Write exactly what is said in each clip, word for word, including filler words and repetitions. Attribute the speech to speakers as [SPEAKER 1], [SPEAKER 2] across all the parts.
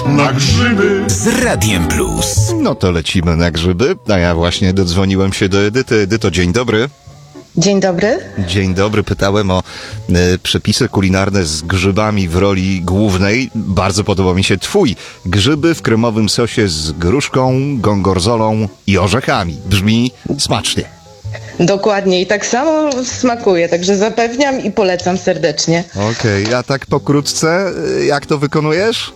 [SPEAKER 1] Na grzyby
[SPEAKER 2] z Radiem Plus.
[SPEAKER 3] No to lecimy na grzyby, a ja właśnie dodzwoniłem się do Edyty. Edyto, dzień dobry.
[SPEAKER 4] Dzień dobry.
[SPEAKER 3] Dzień dobry, pytałem o e, przepisy kulinarne z grzybami w roli głównej. Bardzo podoba mi się twój. Grzyby w kremowym sosie z gruszką, gongorzolą i orzechami. Brzmi smacznie.
[SPEAKER 4] Dokładnie i tak samo smakuje, także zapewniam i polecam serdecznie.
[SPEAKER 3] Okej, okay, a tak pokrótce, jak to wykonujesz?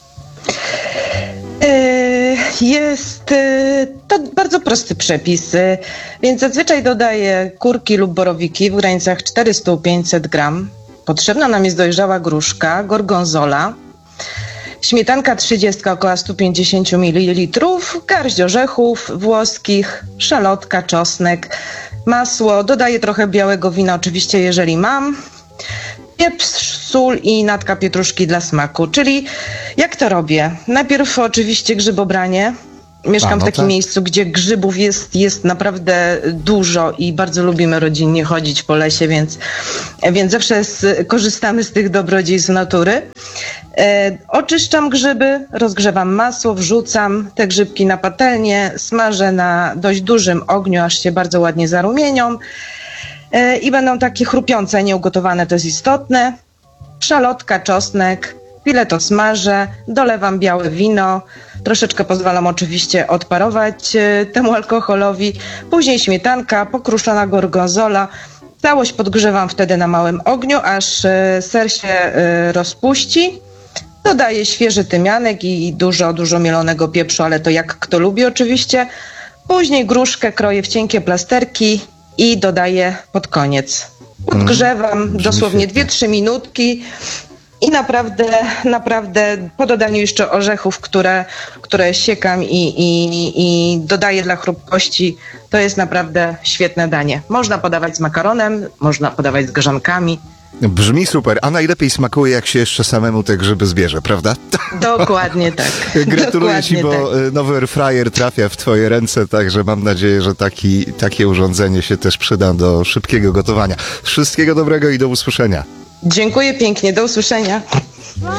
[SPEAKER 4] Jest to bardzo prosty przepis, więc zazwyczaj dodaję kurki lub borowiki w granicach czterysta do pięciuset gram. Potrzebna nam jest dojrzała gruszka, gorgonzola, śmietanka trzydzieści, około sto pięćdziesiąt mililitrów, garść orzechów włoskich, szalotka, czosnek, masło, dodaję trochę białego wina oczywiście, jeżeli mam, pieprz, sól i natka pietruszki dla smaku. Czyli jak to robię? Najpierw oczywiście grzybobranie. Mieszkam
[SPEAKER 3] A, no
[SPEAKER 4] w takim
[SPEAKER 3] tak.
[SPEAKER 4] miejscu, gdzie grzybów jest, jest naprawdę dużo i bardzo lubimy rodzinnie chodzić po lesie, więc, więc zawsze z, korzystamy z tych dobrodziejstw natury. E, oczyszczam grzyby, rozgrzewam masło, wrzucam te grzybki na patelnię, smażę na dość dużym ogniu, aż się bardzo ładnie zarumienią. E, I będą takie chrupiące, nieugotowane, to jest istotne. Szalotka, czosnek, chwilę to smażę, dolewam białe wino, troszeczkę pozwalam oczywiście odparować e, temu alkoholowi, później śmietanka, pokruszona gorgonzola, całość podgrzewam wtedy na małym ogniu, aż e, ser się e, rozpuści. Dodaję świeży tymianek i dużo, dużo mielonego pieprzu, ale to jak kto lubi oczywiście. Później gruszkę kroję w cienkie plasterki i dodaję pod koniec. Podgrzewam
[SPEAKER 3] Mm,
[SPEAKER 4] dosłownie
[SPEAKER 3] świetnie.
[SPEAKER 4] dwie trzy minutki i naprawdę, naprawdę po dodaniu jeszcze orzechów, które, które siekam i, i, i dodaję dla chrupkości, to jest naprawdę świetne danie. Można podawać z makaronem, można podawać z grzankami.
[SPEAKER 3] Brzmi super, a najlepiej smakuje, jak się jeszcze samemu te grzyby zbierze, prawda?
[SPEAKER 4] Dokładnie tak.
[SPEAKER 3] Gratuluję Ci,
[SPEAKER 4] Dokładnie
[SPEAKER 3] bo
[SPEAKER 4] tak.
[SPEAKER 3] nowy airfryer trafia w Twoje ręce, także mam nadzieję, że taki, takie urządzenie się też przyda do szybkiego gotowania. Wszystkiego dobrego i do usłyszenia.
[SPEAKER 4] Dziękuję pięknie, do usłyszenia.